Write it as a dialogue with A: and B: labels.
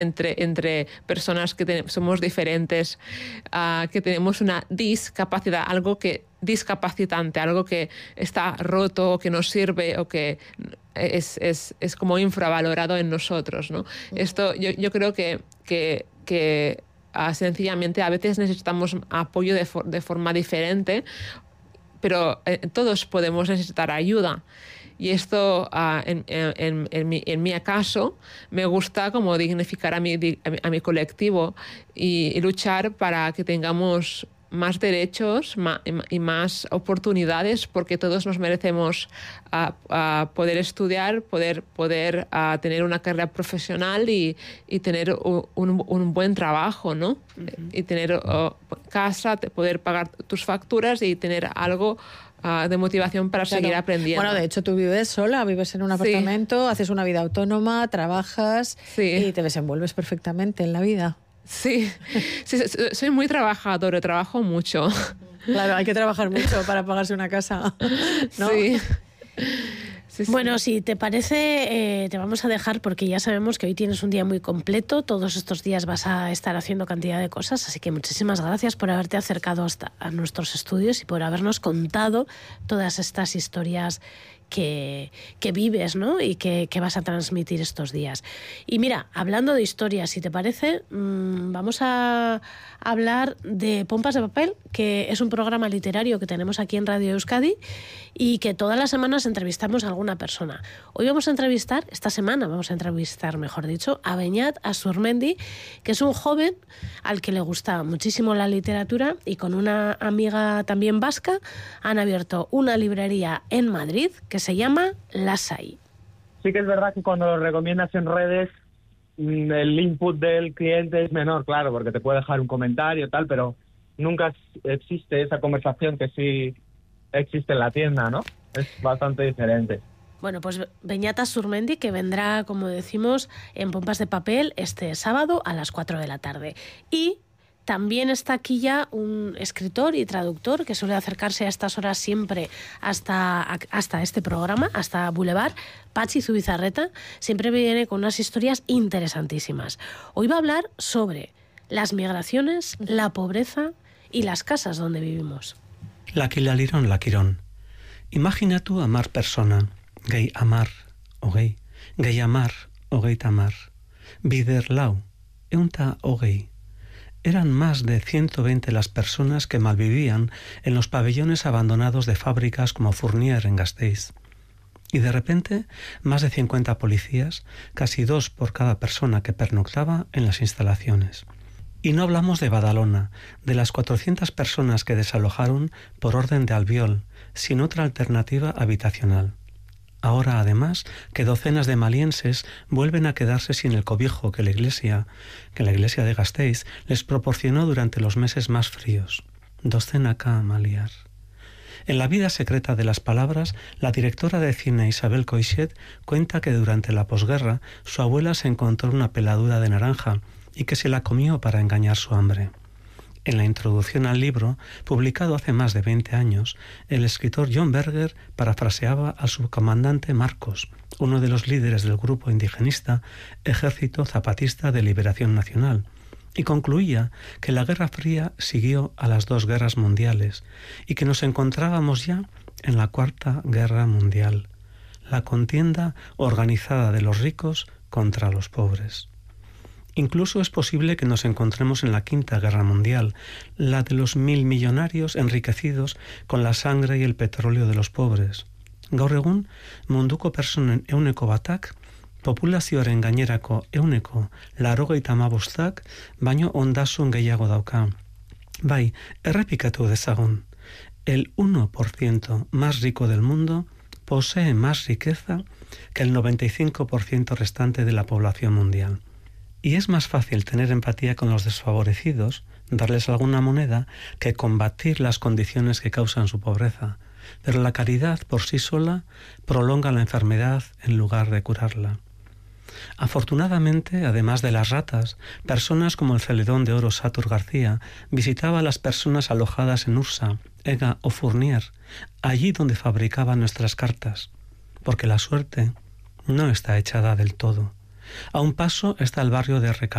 A: entre personas que somos diferentes, que tenemos una discapacidad, algo que discapacitante, algo que está roto o que no sirve o que es como infravalorado en nosotros, ¿no? Esto yo creo que sencillamente a veces necesitamos apoyo de forma diferente, pero todos podemos necesitar ayuda. Y esto, en mi caso, me gusta como dignificar a mi colectivo y luchar para que tengamos más derechos y más oportunidades, porque todos nos merecemos poder estudiar, poder tener una carrera profesional y tener un buen trabajo, ¿no? Uh-huh. Y tener casa, poder pagar tus facturas y tener algo de motivación para seguir aprendiendo.
B: Bueno, de hecho tú vives sola, vives en un apartamento, haces una vida autónoma, trabajas y te desenvuelves perfectamente en la vida.
A: Sí, soy muy trabajadora, trabajo mucho.
B: Claro, hay que trabajar mucho para pagarse una casa, ¿no?
A: Sí.
C: Bueno, si te parece, te vamos a dejar porque ya sabemos que hoy tienes un día muy completo. Todos estos días vas a estar haciendo cantidad de cosas, así que muchísimas gracias por haberte acercado a nuestros estudios y por habernos contado todas estas historias que vives, ¿no? Y que vas a transmitir estos días. Y mira, hablando de historias, si te parece, vamos a hablar de Pompas de Papel, que es un programa literario que tenemos aquí en Radio Euskadi y que todas las semanas entrevistamos a alguna persona. Hoy esta semana vamos a entrevistar, mejor dicho, a Beñat Azurmendi, que es un joven al que le gusta muchísimo la literatura y con una amiga también vasca han abierto una librería en Madrid que se llama Lasai.
D: Sí que es verdad que cuando lo recomiendas en redes el input del cliente es menor, claro, porque te puede dejar un comentario tal, pero nunca existe esa conversación que sí existe en la tienda, ¿no? Es bastante diferente.
C: Bueno, pues Beñat Azurmendi, que vendrá, como decimos, en Pompas de Papel este sábado a las 4 de la tarde. Y también está aquí ya un escritor y traductor que suele acercarse a estas horas siempre hasta este programa, hasta Boulevard, Patxi Zubizarreta. Siempre viene con unas historias interesantísimas. Hoy va a hablar sobre las migraciones, la pobreza y las casas donde vivimos.
E: Lakirón. Imagina tú amar persona, gay amar o gay amar o gay tamar, bider lau, eunta o gay. Eran más de 120 las personas que malvivían en los pabellones abandonados de fábricas como Fournier en Gasteiz. Y de repente, más de 50 policías, casi 2 por cada persona que pernoctaba en las instalaciones. Y no hablamos de Badalona, de las 400 personas que desalojaron por orden de Albiol, sin otra alternativa habitacional. Ahora, además, que docenas de malienses vuelven a quedarse sin el cobijo que la iglesia de Gasteiz les proporcionó durante los meses más fríos. Docenaca maliar. En la vida secreta de las palabras, la directora de cine Isabel Coixet cuenta que durante la posguerra su abuela se encontró una peladura de naranja y que se la comió para engañar su hambre. En la introducción al libro, publicado hace más de 20 años, el escritor John Berger parafraseaba al subcomandante Marcos, uno de los líderes del grupo indigenista Ejército Zapatista de Liberación Nacional, y concluía que la Guerra Fría siguió a las 2 guerras mundiales y que nos encontrábamos ya en la 4ª Guerra Mundial, la contienda organizada de los ricos contra los pobres. Incluso es posible que nos encontremos en la 5ª Guerra Mundial, la de los 1000 millonarios enriquecidos con la sangre y el petróleo de los pobres. Gaur egun, munduko personen ehuneko batak, populazioaren gainerako ehuneko 95 baino ondasun gehiago dauka. Bai, errepikatu dezagun. El 1% más rico del mundo posee más riqueza que el 95% restante de la población mundial. Y es más fácil tener empatía con los desfavorecidos, darles alguna moneda, que combatir las condiciones que causan su pobreza. Pero la caridad por sí sola prolonga la enfermedad en lugar de curarla. Afortunadamente, además de las ratas, personas como el celedón de oro Satur García visitaba a las personas alojadas en Ursa, Ega o Fournier, allí donde fabricaban nuestras cartas, porque la suerte no está echada del todo. A un paso está el barrio de